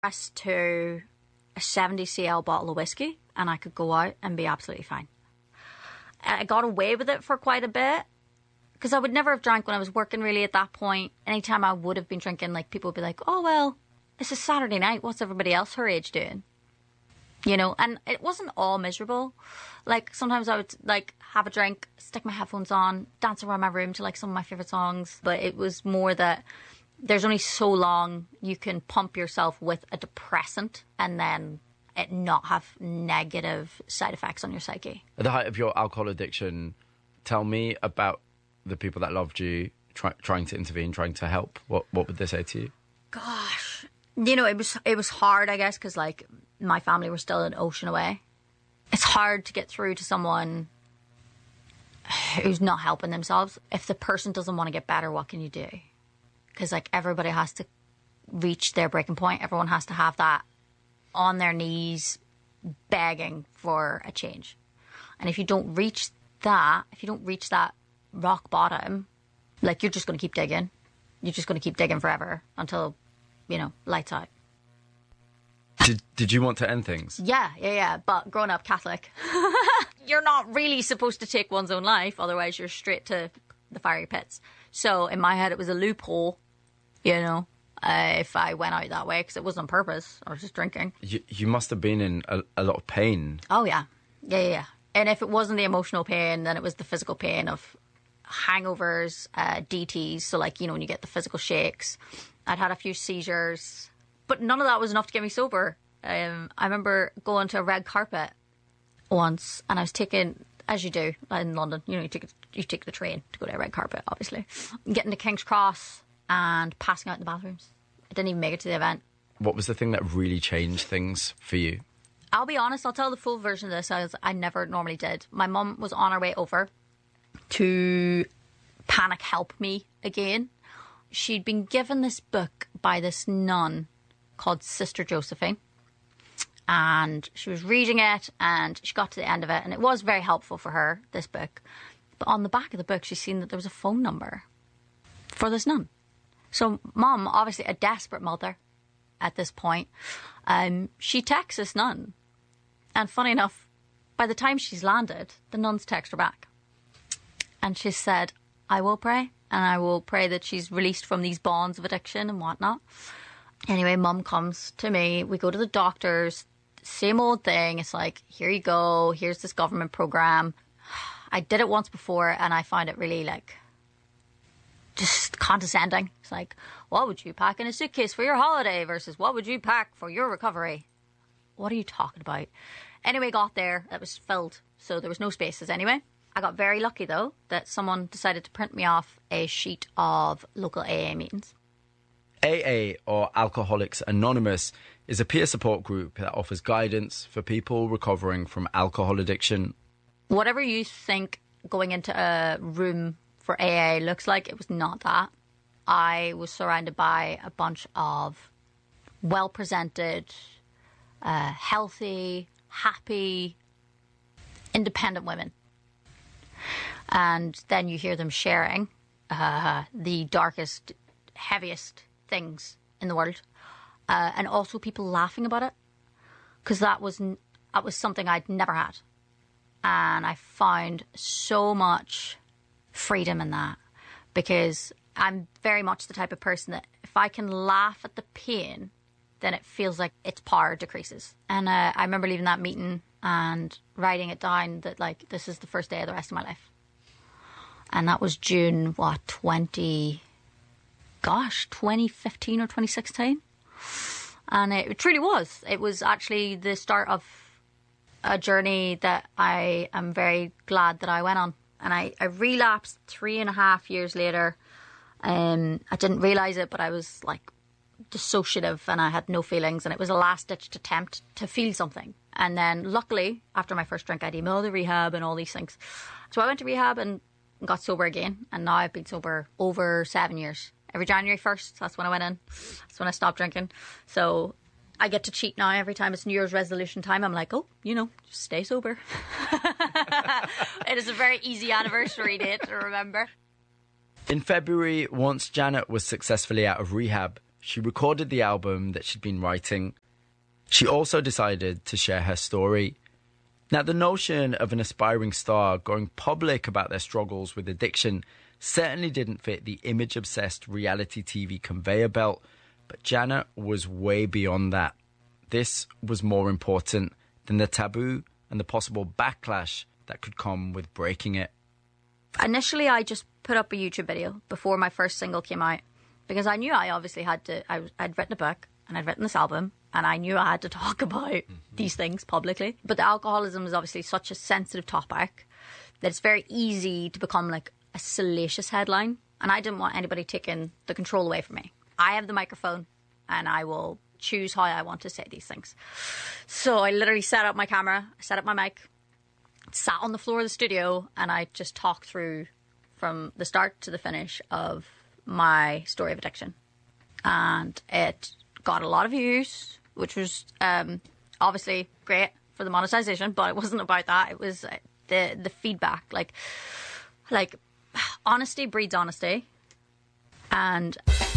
to a 70cl bottle of whiskey and I could go out and be absolutely fine. I got away with it for quite a bit because I would never have drank when I was working really at that point. Anytime I would have been drinking, like people would be like, oh, well, it's a Saturday night. What's everybody else her age doing? You know, and it wasn't all miserable. Like sometimes I would like have a drink, stick my headphones on, dance around my room to like some of my favorite songs. But it was more that there's only so long you can pump yourself with a depressant and then it not have negative side effects on your psyche. At the height of your alcohol addiction, tell me about the people that loved you, trying to intervene, trying to help. What would they say to you? Gosh, you know, it was hard, I guess, because like my family were still an ocean away. It's hard to get through to someone who's not helping themselves. If the person doesn't want to get better, what can you do? Because like everybody has to reach their breaking point. Everyone has to have that on their knees begging for a change. And if you don't reach that, rock bottom, like you're just going to keep digging. You're just going to keep digging forever until, you know, lights out. Did you want to end things? Yeah. But growing up Catholic, you're not really supposed to take one's own life. Otherwise, you're straight to the fiery pits. So in my head, it was a loophole, you know, if I went out that way because it wasn't on purpose. I was just drinking. You must have been in a lot of pain. Oh, yeah. Yeah. And if it wasn't the emotional pain, then it was the physical pain of hangovers, DTs. So like, you know, when you get the physical shakes. I'd had a few seizures. But none of that was enough to get me sober. I remember going to a red carpet once and I was taking, as you do in London, you know, you take the train to go to a red carpet, obviously. Getting to King's Cross and passing out in the bathrooms. I didn't even make it to the event. What was the thing that really changed things for you? I'll be honest, I'll tell the full version of this as I never normally did. My mum was on her way over to panic help me again. She'd been given this book by this nun called Sister Josephine. And she was reading it and she got to the end of it. And it was very helpful for her, this book. But on the back of the book, she's seen that there was a phone number for this nun. So Mum, obviously a desperate mother at this point, she texts this nun. And funny enough, by the time she's landed, the nun's text her back. And she said, I will pray. And I will pray that she's released from these bonds of addiction and whatnot. Anyway, Mum comes to me. We go to the doctors. Same old thing. It's like, here you go. Here's this government program. I did it once before and I find it really like just condescending. It's like, what would you pack in a suitcase for your holiday versus what would you pack for your recovery? What are you talking about? Anyway, got there. It was filled. So there was no spaces anyway. I got very lucky though that someone decided to print me off a sheet of local AA meetings. AA, or Alcoholics Anonymous, is a peer support group that offers guidance for people recovering from alcohol addiction. Whatever you think going into a room for AA looks like, it was not that. I was surrounded by a bunch of well-presented, healthy, happy, independent women. And then you hear them sharing the darkest, heaviest things in the world, and also people laughing about it, because that was something I'd never had, and I found so much freedom in that, because I'm very much the type of person that if I can laugh at the pain, then it feels like its power decreases. And I remember leaving that meeting and writing it down that like this is the first day of the rest of my life, and that was June 2015 or 2016. And it truly was. It was actually the start of a journey that I am very glad that I went on. And I relapsed 3.5 years later. I didn't realise it, but I was like dissociative and I had no feelings. And it was a last-ditch attempt to feel something. And then luckily, after my first drink, I'd emailed the rehab and all these things. So I went to rehab and got sober again. And now I've been sober over 7 years. Every January 1st, that's when I went in. That's when I stopped drinking. So I get to cheat now every time it's New Year's resolution time. I'm like, oh, you know, just stay sober. It is a very easy anniversary date to remember. In February, once Janet was successfully out of rehab, she recorded the album that she'd been writing. She also decided to share her story. Now, the notion of an aspiring star going public about their struggles with addiction certainly didn't fit the image-obsessed reality TV conveyor belt, but Janet was way beyond that. This was more important than the taboo and the possible backlash that could come with breaking it. Initially, I just put up a YouTube video before my first single came out because I knew I obviously had to. I'd written a book and I'd written this album and I knew I had to talk about these things publicly. But the alcoholism is obviously such a sensitive topic that it's very easy to become like a salacious headline. And I didn't want anybody taking the control away from me. I have the microphone and I will choose how I want to say these things. So I literally set up my camera, I set up my mic, sat on the floor of the studio, and I just talked through from the start to the finish of my story of addiction. And it got a lot of views, which was obviously great for the monetization, but it wasn't about that. It was the feedback. Like honesty breeds honesty. And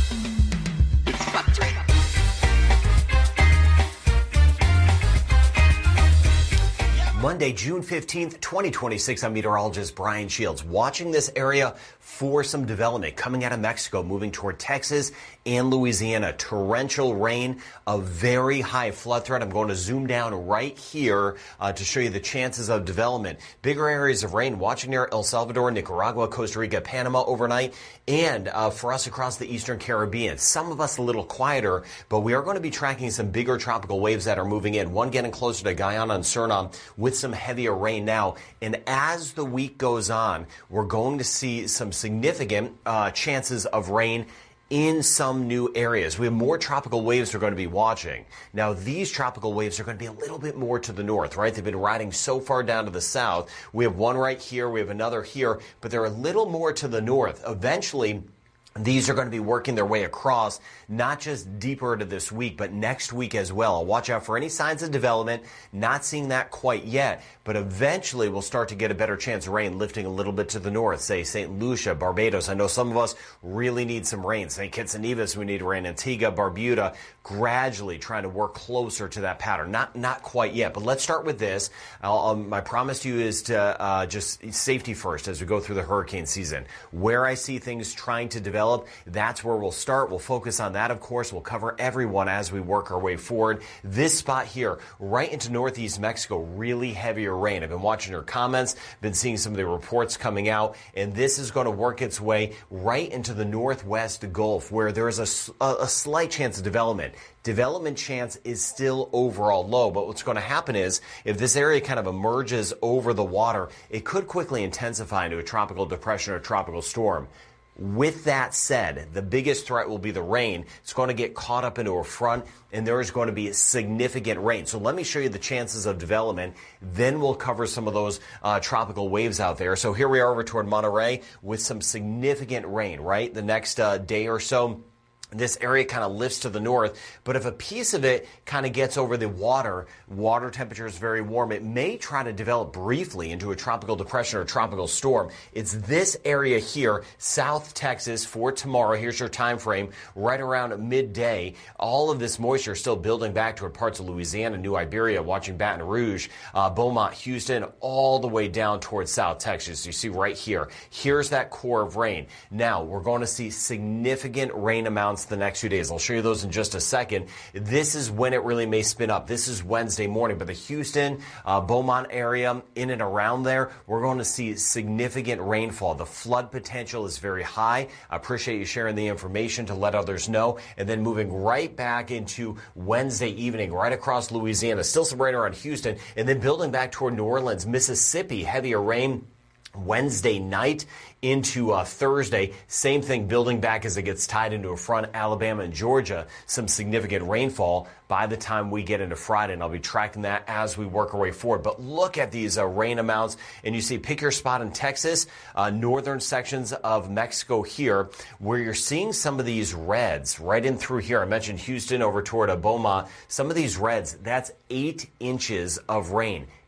Monday, June 15th, 2026, I'm meteorologist Brian Shields. Watching this area for some development coming out of Mexico, moving toward Texas and Louisiana. Torrential rain, a very high flood threat. I'm going to zoom down right here to show you the chances of development. Bigger areas of rain watching near El Salvador, Nicaragua, Costa Rica, Panama overnight, and for us across the Eastern Caribbean. Some of us a little quieter, but we are going to be tracking some bigger tropical waves that are moving in. One getting closer to Guyana and Suriname with some heavier rain now. And as the week goes on, we're going to see some significant chances of rain in some new areas. We have more tropical waves we're going to be watching. Now, these tropical waves are going to be a little bit more to the north, right? They've been riding so far down to the south. We have one right here, we have another here, but they're a little more to the north. Eventually, these are going to be working their way across, not just deeper into this week, but next week as well. I'll watch out for any signs of development. Not seeing that quite yet, but eventually we'll start to get a better chance of rain lifting a little bit to the north, say St. Lucia, Barbados. I know some of us really need some rain. St. Kitts and Nevis, we need rain. Antigua, Barbuda, gradually trying to work closer to that pattern. Not quite yet, but let's start with this. My promise to you is to just safety first as we go through the hurricane season. Where I see things trying to develop, that's where we'll start. We'll focus on that, of course. We'll cover everyone as we work our way forward. This spot here, right into northeast Mexico, really heavier rain. I've been watching your comments, been seeing some of the reports coming out, and this is going to work its way right into the northwest Gulf, where there is a slight chance of development. Development chance is still overall low, but what's going to happen is if this area kind of emerges over the water, it could quickly intensify into a tropical depression or a tropical storm. With that said, the biggest threat will be the rain. It's going to get caught up into a front, and there is going to be significant rain. So let me show you the chances of development. Then we'll cover some of those tropical waves out there. So here we are over toward Monterey with some significant rain, right? The next day or so, this area kind of lifts to the north, but if a piece of it kind of gets over the water temperature is very warm, it may try to develop briefly into a tropical depression or a tropical storm. It's this area here, South Texas, for tomorrow. Here's your time frame, right around midday. All of this moisture is still building back toward parts of Louisiana, New Iberia, watching Baton Rouge, Beaumont, Houston, all the way down towards South Texas. You see right here. Here's that core of rain. Now, we're going to see significant rain amounts the next few days. I'll show you those in just a second. This is when it really may spin up. This is Wednesday morning, but the Houston, Beaumont area, in and around there, we're going to see significant rainfall. The flood potential is very high. I appreciate you sharing the information to let others know. And then moving right back into Wednesday evening, right across Louisiana, still some rain around Houston, and then building back toward New Orleans, Mississippi, heavier rain Wednesday night into Thursday. Same thing building back as it gets tied into a front. Alabama and Georgia, some significant rainfall by the time we get into Friday, and I'll be tracking that as we work our way forward. But look at these rain amounts, and you see pick your spot in Texas, northern sections of Mexico here, where you're seeing some of these reds right in through here. I mentioned Houston over toward Beaumont. Some of these reds, that's 8 inches of rain.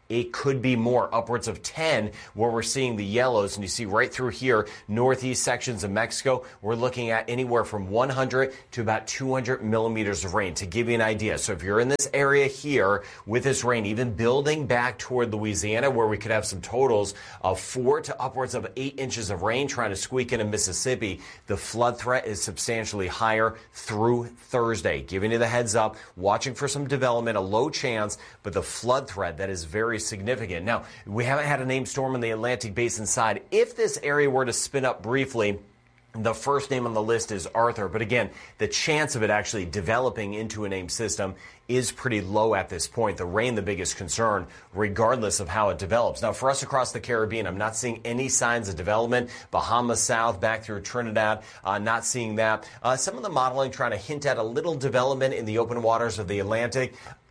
it could be more, upwards of 10, where we're seeing the yellows. And you see right through here, northeast sections of Mexico, we're looking at anywhere from 100 to about 200 millimeters of rain, to give you an idea. So if you're in this area here with this rain, even building back toward Louisiana, where we could have some totals of 4 to upwards of 8 inches of rain trying to squeak in Mississippi, the flood threat is substantially higher through Thursday. Giving you the heads up, watching for some development, a low chance, but the flood threat, that is very significant. Now, we haven't had a named storm in the Atlantic Basin side. If this area were to spin up briefly, the first name on the list is Arthur, but again, the chance of it actually developing into a named system is pretty low at this point. The rain, the biggest concern, regardless of how it develops. Now, for us across the Caribbean, I'm not seeing any signs of development. Bahamas south, back through Trinidad, not seeing that. Some of the modeling trying to hint at a little development in the open waters of the Atlantic.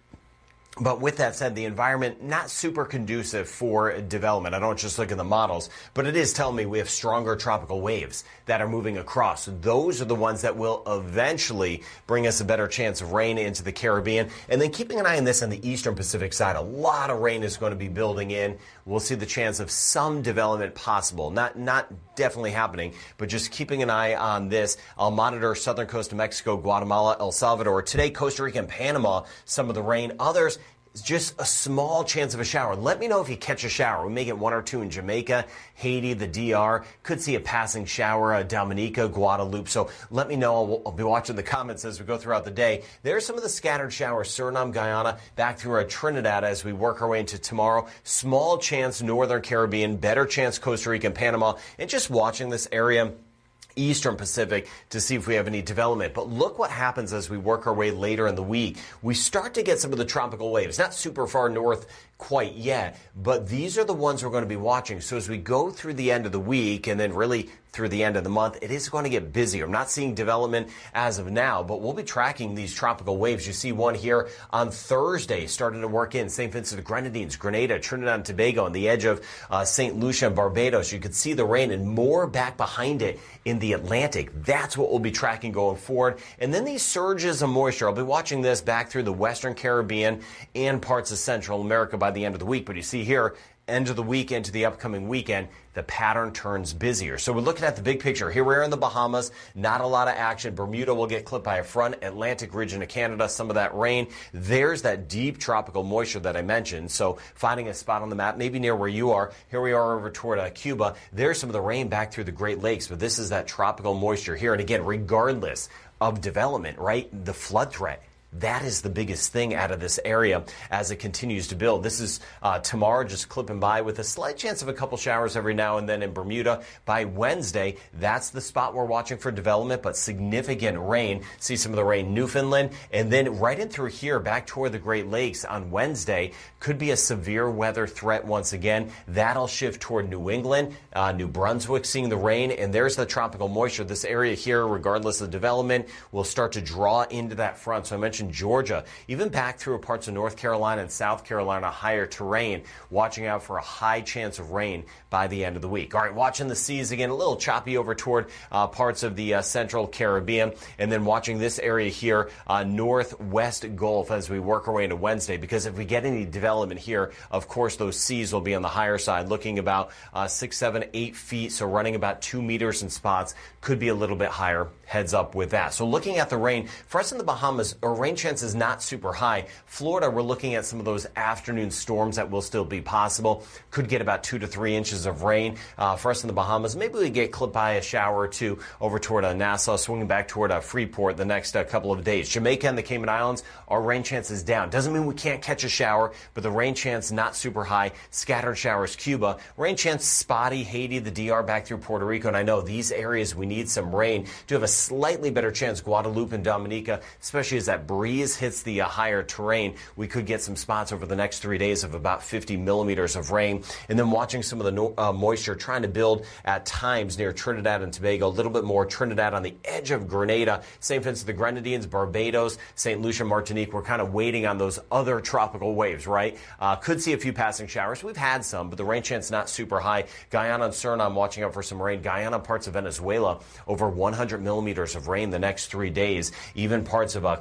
But with that said, the environment not super conducive for development. I don't just look at the models, but it is telling me we have stronger tropical waves that are moving across. Those are the ones that will eventually bring us a better chance of rain into the Caribbean. And then keeping an eye on this on the eastern Pacific side, a lot of rain is going to be building in. We'll see the chance of some development possible. Not definitely happening, but just keeping an eye on this. I'll monitor southern coast of Mexico, Guatemala, El Salvador. Today, Costa Rica and Panama, some of the rain. Others, just a small chance of a shower. Let me know if you catch a shower. We may get 1 or 2 in Jamaica, Haiti, the DR. Could see a passing shower, Dominica, Guadeloupe. So let me know. I'll be watching the comments as we go throughout the day. There's some of the scattered showers, Suriname, Guyana, back through Trinidad as we work our way into tomorrow. Small chance Northern Caribbean, better chance Costa Rica and Panama. And just watching this area, Eastern Pacific, to see if we have any development. But look what happens as we work our way later in the week. We start to get some of the tropical waves, not super far north quite yet, but these are the ones we're going to be watching. So as we go through the end of the week and then really through the end of the month, it is going to get busier. I'm not seeing development as of now, but we'll be tracking these tropical waves. You see one here on Thursday starting to work in St. Vincent and Grenadines, Grenada, Trinidad and Tobago, on the edge of St. Lucia and Barbados. You can see the rain and more back behind it in the Atlantic. That's what we'll be tracking going forward. And then these surges of moisture. I'll be watching this back through the Western Caribbean and parts of Central America by the end of the week. But you see here, end of the week into the upcoming weekend, the pattern turns busier. So we're looking at the big picture. Here we are in the Bahamas, not a lot of action. Bermuda will get clipped by a front. Atlantic region of Canada, some of that rain. There's that deep tropical moisture that I mentioned. So finding a spot on the map, maybe near where you are. Here we are over toward Cuba. There's some of the rain back through the Great Lakes, but this is that tropical moisture here. And again, regardless of development, right, the flood threat, that is the biggest thing out of this area as it continues to build. This is tomorrow, just clipping by with a slight chance of a couple showers every now and then in Bermuda. By Wednesday, that's the spot we're watching for development, but significant rain. See some of the rain Newfoundland, and then right in through here back toward the Great Lakes on Wednesday. Could be a severe weather threat once again. That'll shift toward New England, New Brunswick, seeing the rain, and there's the tropical moisture. This area here, regardless of development, will start to draw into that front. So I mentioned Georgia, even back through parts of North Carolina and South Carolina, higher terrain, watching out for a high chance of rain by the end of the week. All right, watching the seas again, a little choppy over toward parts of the Central Caribbean, and then watching this area here, Northwest Gulf, as we work our way into Wednesday, because if we get any development here, of course, those seas will be on the higher side, looking about 6, 7, 8 feet, so running about 2 meters in spots, could be a little bit higher. Heads up with that. So looking at the rain, for us in the Bahamas, our rain chance is not super high. Florida, we're looking at some of those afternoon storms that will still be possible. Could get about 2 to 3 inches of rain. For us in the Bahamas, maybe we get clipped by a shower or two over toward Nassau, swinging back toward Freeport the next couple of days. Jamaica and the Cayman Islands, our rain chance is down. Doesn't mean we can't catch a shower, but the rain chance not super high. Scattered showers, Cuba. Rain chance spotty, Haiti, the DR, back through Puerto Rico. And I know these areas we need some rain to have a slightly better chance. Guadeloupe and Dominica, especially as that breeze hits the higher terrain, we could get some spots over the next 3 days of about 50 millimeters of rain. And then watching some of the moisture trying to build at times near Trinidad and Tobago, a little bit more Trinidad on the edge of Grenada, St. Vincent the Grenadines, Barbados, St. Lucia, Martinique. We're kind of waiting on those other tropical waves, right? Could see a few passing showers. We've had some, but the rain chance not super high. Guyana and Suriname watching out for some rain. Guyana, parts of Venezuela, over 100 millimeters of rain the next 3 days. Even parts of Colombia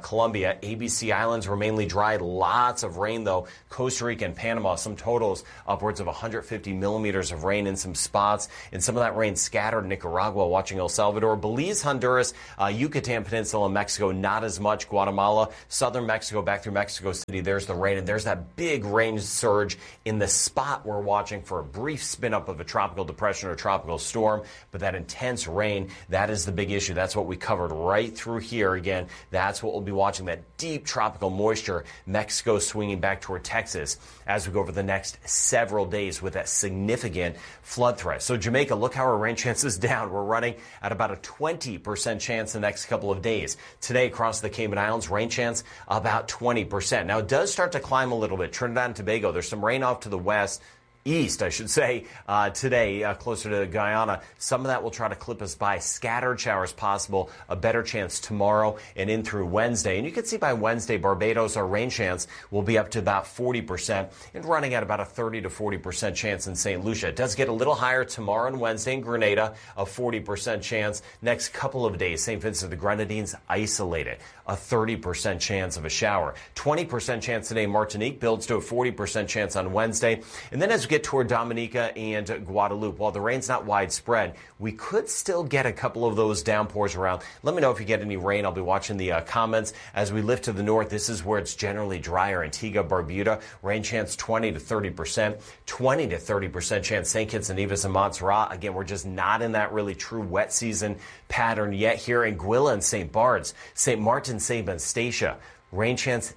ABC Islands were mainly dry. Lots of rain, though. Costa Rica and Panama, some totals upwards of 150 millimeters of rain in some spots. And some of that rain scattered Nicaragua, watching El Salvador. Belize, Honduras, Yucatan Peninsula, Mexico, not as much. Guatemala, southern Mexico, back through Mexico City. There's the rain, and there's that big rain surge in the spot we're watching for a brief spin up of a tropical depression or tropical storm. But that intense rain, that is the big issue. That's what we covered right through here. Again, that's what we'll be watching, that deep tropical moisture. Mexico swinging back toward Texas as we go over the next several days with that significant flood threat. So Jamaica, look how our rain chance is down. We're running at about a 20% chance the next couple of days. Today across the Cayman Islands, rain chance about 20%. Now it does start to climb a little bit. Trinidad and Tobago, there's some rain off to the west. East, I should say, today, closer to Guyana. Some of that will try to clip us by. Scattered showers possible. A better chance tomorrow and in through Wednesday. And you can see by Wednesday, Barbados, our rain chance will be up to about 40% and running at about a 30 to 40% chance in St. Lucia. It does get a little higher tomorrow and Wednesday in Grenada, a 40% chance. Next couple of days, St. Vincent the Grenadines, isolated, a 30% chance of a shower. 20% chance today, Martinique builds to a 40% chance on Wednesday. And then as we get toward Dominica and Guadeloupe, while the rain's not widespread, we could still get a couple of those downpours around. Let me know if you get any rain. I'll be watching the comments. As we lift to the north, this is where it's generally drier. Antigua, Barbuda, rain chance 20 to 30%, 20 to 30% chance St. Kitts and Nevis and Montserrat. Again, we're just not in that really true wet season pattern yet here. In Anguilla and St. Bart's, St. Martin, St. Eustatia, rain chance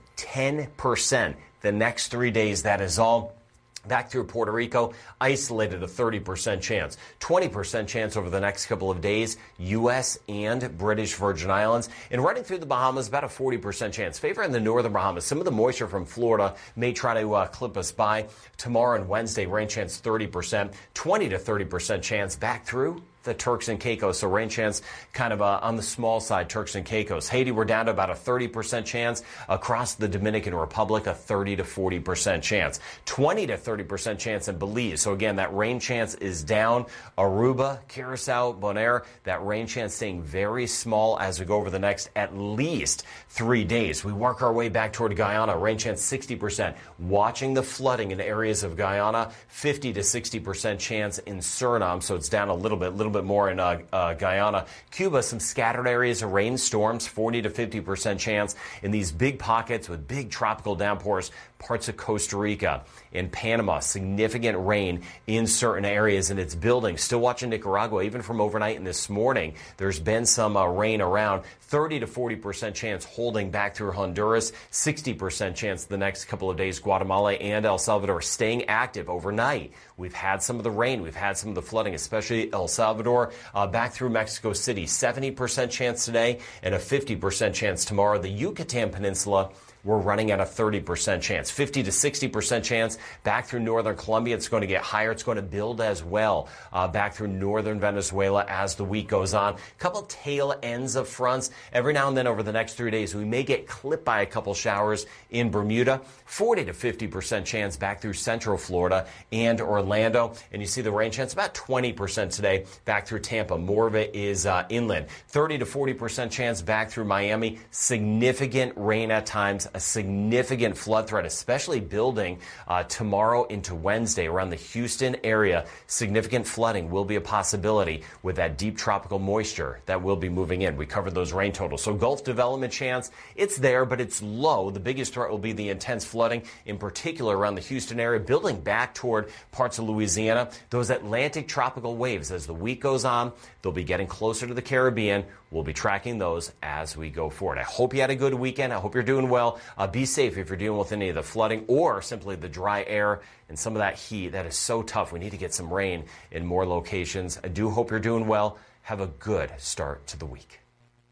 10% the next 3 days. That is all. Back through Puerto Rico, isolated a 30% chance. 20% chance over the next couple of days, U.S. and British Virgin Islands. And running through the Bahamas, about a 40% chance. Favoring the northern Bahamas. Some of the moisture from Florida may try to clip us by. Tomorrow and Wednesday, rain chance 30%, 20 to 30% chance. Back through the Turks and Caicos, so rain chance kind of on the small side, Turks and Caicos. Haiti, we're down to about a 30% chance. Across the Dominican Republic, a 30 to 40% chance. 20 to 30% chance in Belize. So again, that rain chance is down. Aruba, Curacao, Bonaire, that rain chance staying very small as we go over the next at least 3 days. We work our way back toward Guyana, rain chance 60%. Watching the flooding in areas of Guyana, 50 to 60% chance in Suriname, so it's down a little bit more in Guyana. Cuba, some scattered areas of rainstorms, 40 to 50% chance in these big pockets with big tropical downpours. Parts of Costa Rica. In Panama, significant rain in certain areas, and it's building. Still watching Nicaragua, even from overnight and this morning, there's been some rain around. 30 to 40% chance holding back through Honduras. 60% chance the next couple of days, Guatemala and El Salvador staying active overnight. We've had some of the rain. We've had some of the flooding, especially El Salvador, back through Mexico City. 70% chance today and a 50% chance tomorrow. The Yucatan Peninsula, we're running at a 30% chance, 50 to 60% chance back through northern Colombia. It's going to get higher. It's going to build as well back through northern Venezuela as the week goes on. A couple tail ends of fronts. Every now and then over the next 3 days, we may get clipped by a couple showers in Bermuda. 40 to 50% chance back through central Florida and Orlando. And you see the rain chance about 20% today back through Tampa. More of it is inland. 30 to 40% chance back through Miami. Significant rain at times. A significant flood threat, especially building tomorrow into Wednesday around the Houston area. Significant flooding will be a possibility with that deep tropical moisture that will be moving in. We covered those rain totals. So Gulf development chance, it's there, but it's low. The biggest threat will be the intense flooding, in particular around the Houston area, building back toward parts of Louisiana. Those Atlantic tropical waves, as the week goes on, they'll be getting closer to the Caribbean. We'll be tracking those as we go forward. I hope you had a good weekend. I hope you're doing well. Be safe if you're dealing with any of the flooding or simply the dry air and some of that heat. That is so tough. We need to get some rain in more locations. I do hope you're doing well. Have a good start to the week.